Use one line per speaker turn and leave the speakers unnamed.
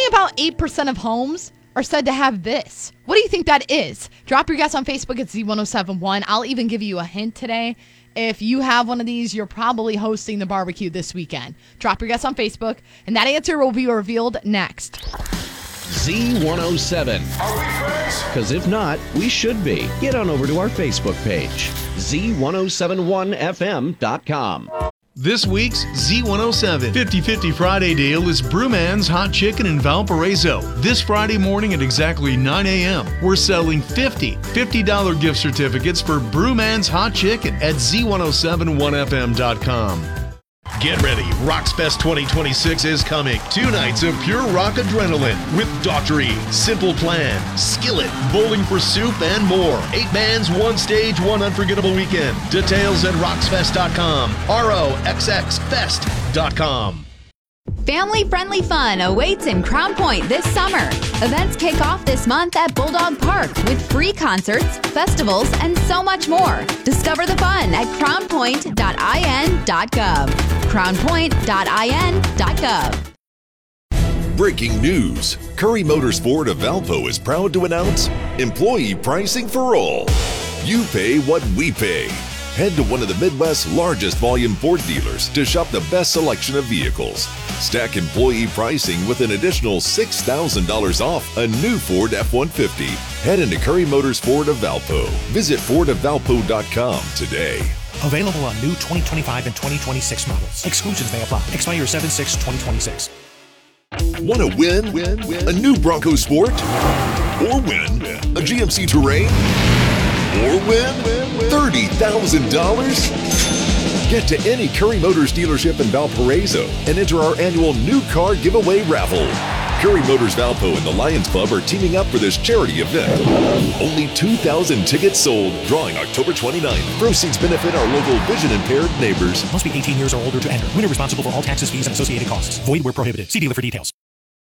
about 8% of homes are said to have this. What do you think that is? Drop your guess on Facebook at Z1071. I'll even give you a hint today. If you have one of these, you're probably hosting the barbecue this weekend. Drop your guess on Facebook, and that answer will be revealed next.
Z107.
Are we friends?
Because if not, we should be. Get on over to our Facebook page, Z1071FM.com.
This week's Z107 50-50 Friday deal is Brewman's Hot Chicken in Valparaiso. This Friday morning at exactly 9 a.m., we're selling $50 gift certificates for Brewman's Hot Chicken at Z1071FM.com. Get ready, Rocksfest 2026 is coming. 2 nights of pure rock adrenaline with Dr. E, Simple Plan, Skillet, Bowling for Soup, and more. 8 bands, 1 stage, 1 unforgettable weekend. Details at roxfest.com, roxfest.com.
Family-friendly fun awaits in Crown Point this summer. Events kick off this month at Bulldog Park with free concerts, festivals, and so much more. Discover the fun at crownpoint.in.gov. crownpoint.in.gov.
Breaking news. Curry Motors Ford of Valpo is proud to announce employee pricing for all. You pay what we pay. Head to one of the Midwest's largest volume Ford dealers to shop the best selection of vehicles. Stack employee pricing with an additional $6,000 off a new Ford F-150. Head into Curry Motors Ford of Valpo. Visit FordofValpo.com today.
Available on new 2025 and 2026 models. Exclusions may apply. Expire 7/6/2026.
Want to win a new Bronco Sport? Or win a GMC Terrain? Or win $30,000? Get to any Curry Motors dealership in Valparaiso and enter our annual new car giveaway raffle. Curry Motors Valpo and the Lions Club are teaming up for this charity event. Only 2,000 tickets sold, drawing October 29th. Proceeds benefit our local vision-impaired neighbors.
Must be 18 years or older to enter. Winner responsible for all taxes, fees, and associated costs. Void where prohibited. See dealer for details.